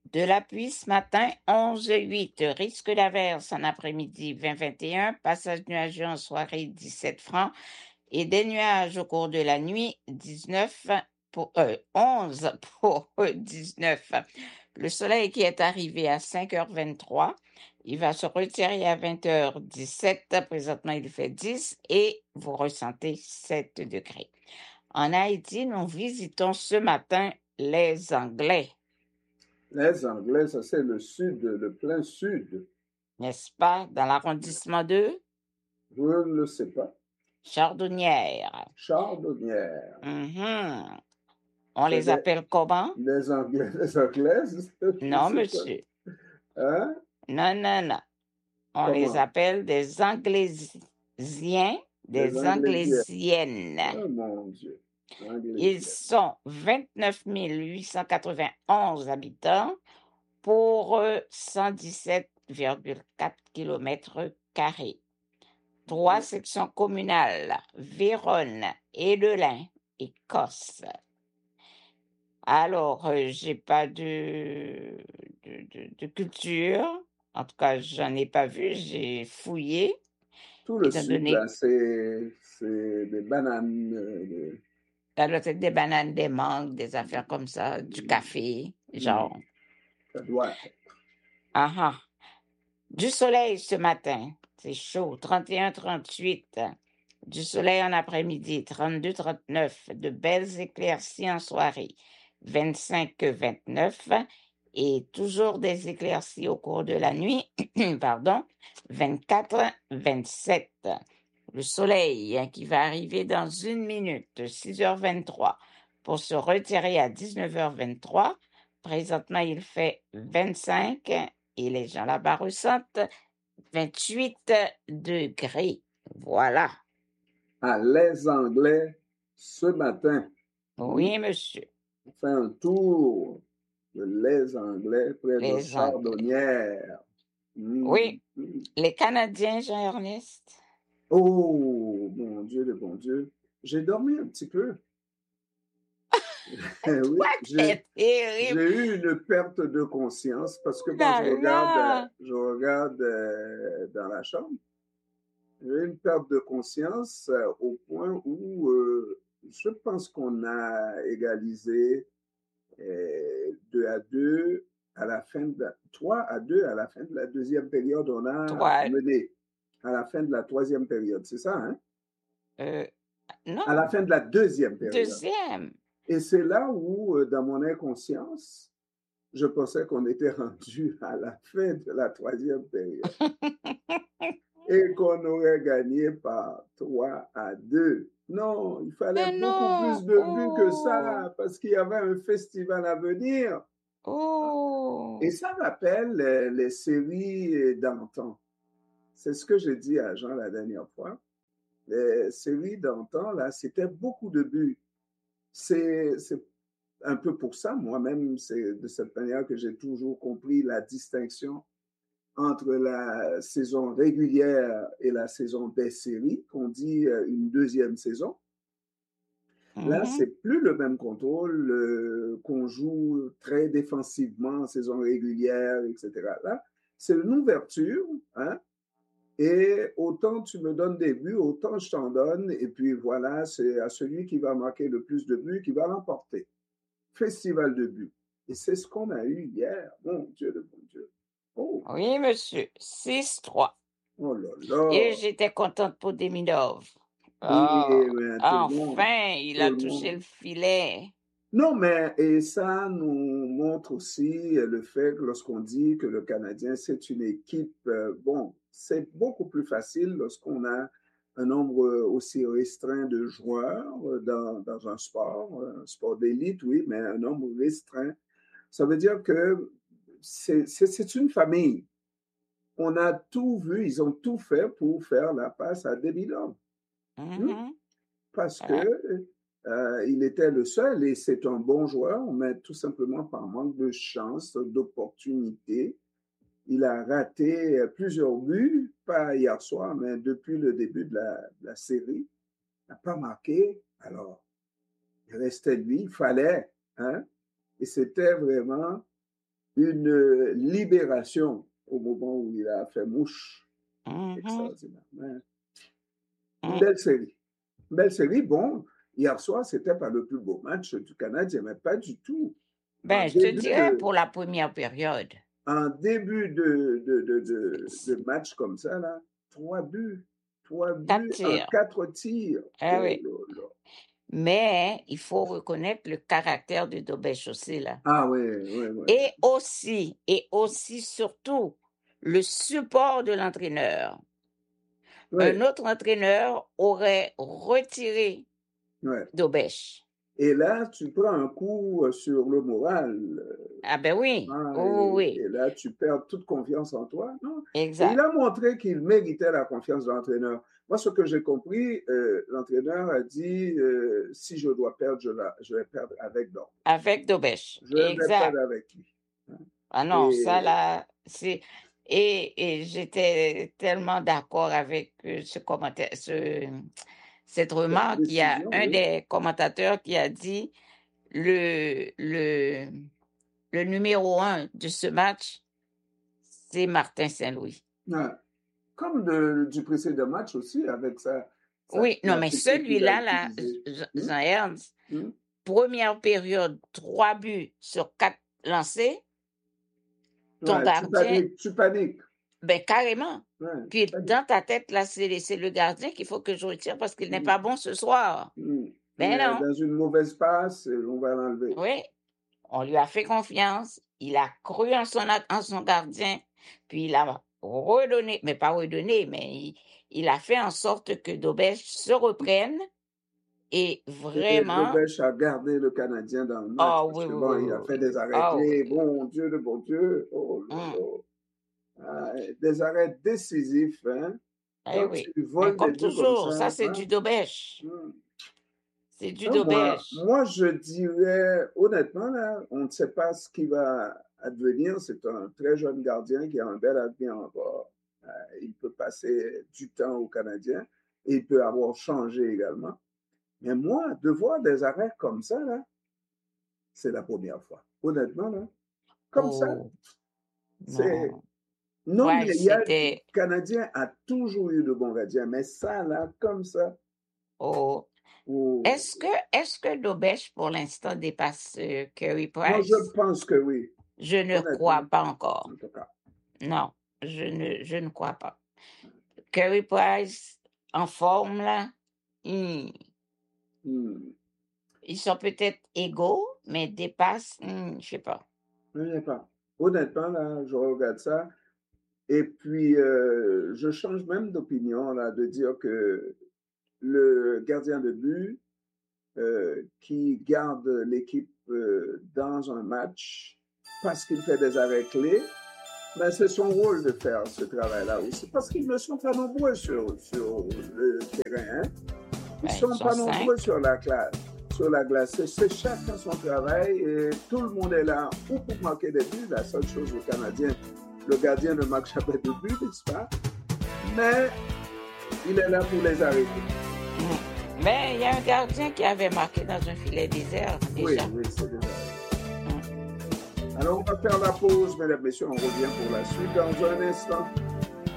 De la pluie ce matin, 11,8. Risque d'averse en après-midi, 20,21. Passage nuageux en soirée, 17 francs. Et des nuages au cours de la nuit, 11 pour 19. Le soleil qui est arrivé à 5h23, il va se retirer à 20h17. Présentement, il fait 10 et vous ressentez 7 degrés. En Haïti, nous visitons ce matin les Anglais. Les Anglais, ça c'est le sud, le plein sud. N'est-ce pas, dans l'arrondissement de Je ne le sais pas. Chardonnières. Chardonnières. Mhm. On C'est les appelle comment? les Anglais, les Anglaises. Non, monsieur. Hein? Non. On les Comment? appelle des Anglésiens, Les des Anglésiennes. Anglésiennes. Oh mon Dieu. Ils Anglésiennes. sont 29 891 habitants pour 117,4 km². 3 sections communales, Vérone, Édelin, Écosse. Alors, j'ai pas de culture. En tout cas, j'en ai pas vu. J'ai fouillé. Tout le Étant sud, donné là, c'est des bananes. ça doit être des bananes, des mangues, des affaires comme ça, du café, genre. Ça doit être. Ah ah. Du soleil ce matin, c'est chaud, 31-38. Du soleil en après-midi, 32-39. De belles éclaircies en soirée, 25-29. Et toujours des éclaircies au cours de la nuit, pardon, 24-27. Le soleil qui va arriver dans 1 minute, 6h23, pour se retirer à 19h23. Présentement, il fait 25 et les gens là-bas ressentent 28 degrés. Voilà. Ah, les Anglais, ce matin. Oui, monsieur. On fait un tour de les Anglais près de Les Anglais. Chardonnières. Oui, les Canadiens, Jean-Ernest. Oh, mon Dieu, le bon Dieu. J'ai dormi un petit peu. Oui, Toi, t'es j'ai terrible. eu une perte de conscience parce que Ouh quand là là. je regarde dans la chambre, j'ai eu une perte de conscience au point où je pense qu'on a égalisé 2-2 à la fin de 3-2 à la fin de la deuxième période. On a Toi, mené à la fin de la troisième période, c'est ça, hein? À la non, fin de la deuxième période. deuxième. Et c'est là où, dans mon inconscience, je pensais qu'on était rendu à la fin de la troisième période et qu'on aurait gagné par 3-2. Non, il fallait Mais beaucoup non. plus de buts que Oh, ça parce qu'il y avait un festival à venir. Et oh. ça rappelle les séries d'antan. C'est ce que j'ai dit à Jean la dernière fois. Les séries d'antan, là, c'était beaucoup de buts. C'est un peu pour ça, moi-même, c'est de cette manière que j'ai toujours compris la distinction entre la saison régulière et la saison des séries, qu'on dit une deuxième saison. Là, Mhm. c'est plus le même contrôle qu'on joue très défensivement en saison régulière, etc. Là, c'est une ouverture, hein, et autant tu me donnes des buts, autant je t'en donne, et puis voilà, c'est à celui qui va marquer le plus de buts qui va l'emporter. Festival de buts. Et c'est ce qu'on a eu hier. Mon Dieu, le bon Dieu. Oh, Oui, monsieur. 6-3. oh là Et là. j'étais contente pour Demidov. Et Oh, ben, enfin, il tout a le touché monde. le filet. Non, mais et ça nous montre aussi le fait que lorsqu'on dit que le Canadien, c'est une équipe, bon, c'est beaucoup plus facile lorsqu'on a un nombre aussi restreint de joueurs dans un sport d'élite, oui, mais un nombre restreint. Ça veut dire que c'est une famille. On a tout vu, ils ont tout fait pour faire la passe à Demidov. Mhm. Parce Ouais. que il était le seul et c'est un bon joueur, mais tout simplement par manque de chance, d'opportunité. Il a raté plusieurs buts, pas hier soir, mais depuis le début de la série. Il n'a pas marqué. Alors, il restait lui, il fallait. Hein? Et c'était vraiment une libération au moment où il a fait mouche. Extraordinaire. Une belle série. Une belle série. Bon, hier soir, c'était pas le plus beau match du Canadien, mais pas du tout. Ben, je te dirais pour la première période. En début de match comme ça, là, 3 buts. 3 buts en 4 tirs. Ah, oui. Mais il faut reconnaître le caractère de Dobèche aussi, là. Ah oui. Et aussi, surtout, le support de l'entraîneur. Oui. Un autre entraîneur aurait retiré Dobèche. Et là, tu prends un coup sur le moral. Ah ben oui. Oui. Et là, tu perds toute confiance en toi. Non? Exact. Et il a montré qu'il méritait la confiance de l'entraîneur. Moi, ce que j'ai compris, l'entraîneur a dit, si je dois perdre, je vais perdre avec Dobèche. Avec Dobèche. Je vais perdre avec lui. Ah non, ça là, c'est... Et j'étais tellement d'accord avec ce commentaire, cette remarque. Il y a un des commentateurs qui a dit le numéro 1 de ce match, c'est Martin Saint-Louis. Comme du précédent match aussi, avec ça. Oui, non, mais celui-là, là, Jean-Ernst, première période, 3 buts sur 4 lancés. Ton gardien. Tu paniques. Ben, carrément. Puis dans ta tête, là, c'est le gardien qu'il faut que je retire parce qu'il n'est pas bon ce soir. Ben non. Dans une mauvaise passe, on va l'enlever. Oui. On lui a fait confiance. Il a cru en son gardien. Puis il a redonné, mais pas redonné, mais il a fait en sorte que Dobèche se reprenne. Et vraiment. Et Dobèche a gardé le Canadien dans le match. Oh, oui, oui, il a fait des arrêts clés. Oui. Bon Dieu. Des arrêts décisifs. Hein? Oui. Mais comme toujours, comme ça c'est du Dobèche. C'est du Dobèche. Moi, je dirais, honnêtement, là, on ne sait pas ce qui va advenir. C'est un très jeune gardien qui a un bel avenir encore. Il peut passer du temps au Canadien et il peut avoir changé également. Mais moi, de voir des arrêts comme ça, là, c'est la première fois. Honnêtement, là. Comme ça. C'est... Non, ouais, mais le Canadien a toujours eu de bons gardiens, mais ça, là, comme ça. Est-ce que Dobèche, pour l'instant, dépasse Carey Price? Moi, je pense que oui. Je ne crois pas encore. En tout cas. Non, je ne crois pas. Carey Price, en forme, là, ils sont peut-être égaux, mais dépassent, je ne sais pas. Je ne sais pas. Honnêtement, là, je regarde ça. Et puis, je change même d'opinion, là, de dire que le gardien de but qui garde l'équipe dans un match parce qu'il fait des arrêts clés, ben, c'est son rôle de faire ce travail-là aussi. Parce qu'ils ne sont pas nombreux sur le terrain. Hein? Ils ne sont pas nombreux sur la glace. C'est chacun son travail et tout le monde est là ou pour marquer des buts. La seule chose aux Canadiens, le gardien ne marque jamais de but, n'est-ce pas? Mais il est là pour les arrêter. Mais il y a un gardien qui avait marqué dans un filet désert déjà. Oui, c'est déjà. Alors, on va faire la pause, mesdames et messieurs. On revient pour la suite dans un instant.